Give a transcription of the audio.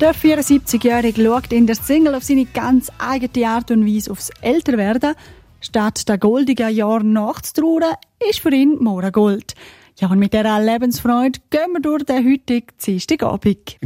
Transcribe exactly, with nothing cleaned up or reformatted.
Der vierundsiebzigjährige schaut in der Single auf seine ganz eigene Art und Weise aufs Älterwerden. Statt der goldigen Jahr nachzutrauern, ist für ihn morgen Gold. Ja, und mit dieser Lebensfreude gehen wir durch den heutigen Dienstagabend.